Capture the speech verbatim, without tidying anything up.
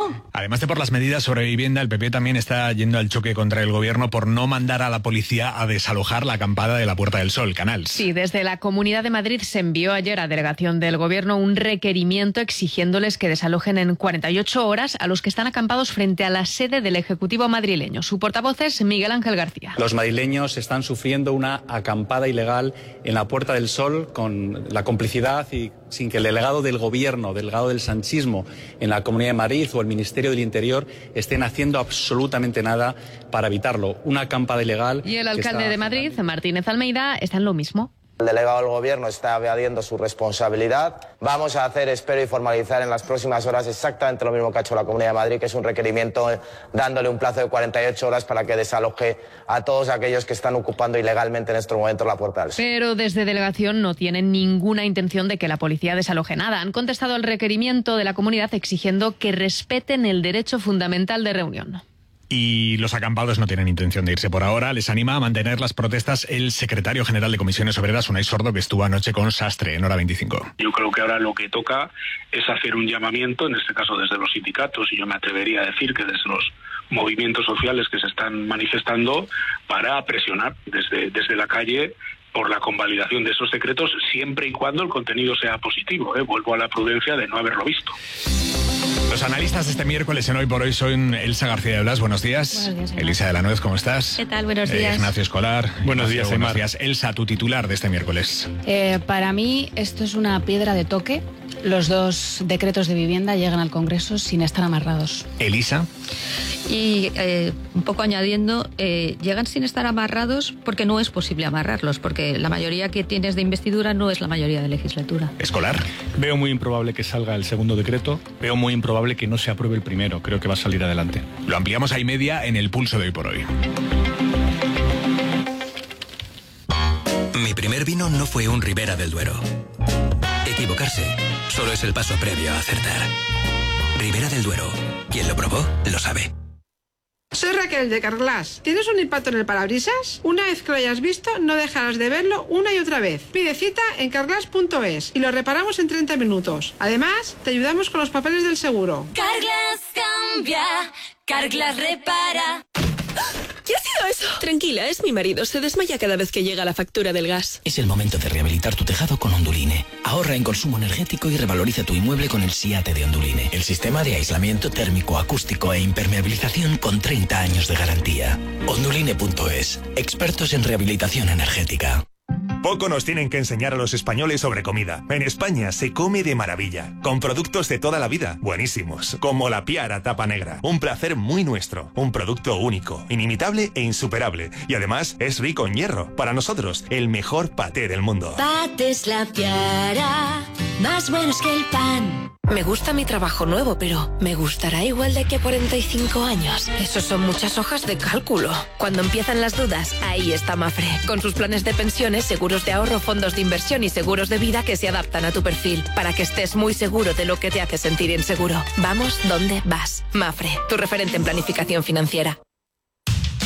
Además de por las medidas sobre vivienda, el P P también está yendo al choque contra el gobierno por no mandar a la policía a desalojar la acampada de la Puerta del Sol, Canals. Sí, desde la Comunidad de Madrid se envió ayer a delegación del gobierno un requerimiento exigiéndoles que desalojen en cuarenta y ocho horas a los que están acampados frente a la sede del Ejecutivo madrileño. Su portavoz es Miguel Ángel García. Los madrileños están sufriendo una acampada ilegal en la Puerta del Sol con la complicidad y sin que el delegado del gobierno, delegado del sanchismo en la Comunidad de Madrid o el Ministerio del Interior estén haciendo absolutamente nada para evitarlo. Una acampada ilegal. Y el alcalde de Madrid, Martínez Almeida, está en lo mismo. El delegado del gobierno está evadiendo su responsabilidad. Vamos a hacer, espero, y formalizar en las próximas horas exactamente lo mismo que ha hecho la Comunidad de Madrid, que es un requerimiento dándole un plazo de cuarenta y ocho horas para que desaloje a todos aquellos que están ocupando ilegalmente en estos momentos la Puerta del Sol. Pero desde delegación no tienen ninguna intención de que la policía desaloje nada. Han contestado al requerimiento de la comunidad exigiendo que respeten el derecho fundamental de reunión. Y los acampados no tienen intención de irse por ahora. Les anima a mantener las protestas el secretario general de Comisiones Obreras, Unai Sordo, que estuvo anoche con Sastre en Hora veinticinco. Yo creo que ahora lo que toca es hacer un llamamiento, en este caso desde los sindicatos, y yo me atrevería a decir que desde los movimientos sociales que se están manifestando, para presionar desde, desde la calle por la convalidación de esos decretos, siempre y cuando el contenido sea positivo. ¿eh? Vuelvo a la prudencia de no haberlo visto. Los analistas este miércoles en Hoy por Hoy son Elsa García de Blas, buenos días. Buenos días, Aymar. Elisa de la Nuez, ¿cómo estás? ¿Qué tal? Buenos días. Eh, Ignacio Escolar. Buenos días, Buenos Aymar. días. Elsa, tu titular de este miércoles. Eh, para mí esto es una piedra de toque. Los dos decretos de vivienda llegan al Congreso sin estar amarrados. Elisa. Y eh, un poco añadiendo, eh, llegan sin estar amarrados porque no es posible amarrarlos, porque la mayoría que tienes de investidura no es la mayoría de legislatura. Escolar. Veo muy improbable que salga el segundo decreto, veo muy improbable que no se apruebe el primero, creo que va a salir adelante. Lo ampliamos a y media en el pulso de Hoy por Hoy. Mi primer vino no fue un Ribera del Duero. Equivocarse solo es el paso previo a acertar. Ribera del Duero. Quien lo probó, lo sabe. Soy Raquel de Carglass. ¿Tienes un impacto en el parabrisas? Una vez que lo hayas visto, no dejarás de verlo una y otra vez. Pide cita en carglass punto es y lo reparamos en treinta minutos. Además, te ayudamos con los papeles del seguro. Carglass cambia, Carglass repara. ¿Qué ha sido eso? Tranquila, es mi marido. Se desmaya cada vez que llega la factura del gas. Es el momento de rehabilitar tu tejado con Onduline. Ahorra en consumo energético y revaloriza tu inmueble con el SIATE de Onduline. El sistema de aislamiento térmico, acústico e impermeabilización con treinta años de garantía. Onduline punto es. Expertos en rehabilitación energética. Poco nos tienen que enseñar a los españoles sobre comida. En España se come de maravilla, con productos de toda la vida, buenísimos, como la Piara tapa negra. Un placer muy nuestro, un producto único, inimitable e insuperable. Y además es rico en hierro. Para nosotros, el mejor paté del mundo. Patés La Piara, más buenos que el pan. Me gusta mi trabajo nuevo, pero ¿me gustará igual de aquí a cuarenta y cinco años? Eso son muchas hojas de cálculo. Cuando empiezan las dudas, ahí está Mafre. Con sus planes de pensiones, seguros de ahorro, fondos de inversión y seguros de vida que se adaptan a tu perfil, para que estés muy seguro de lo que te hace sentir inseguro. Vamos donde vas. Mafre, tu referente en planificación financiera.